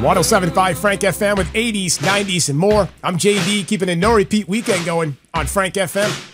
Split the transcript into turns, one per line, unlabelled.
107.5 Frank FM with 80s, 90s, and more. I'm JD, keeping a no-repeat weekend going on Frank FM.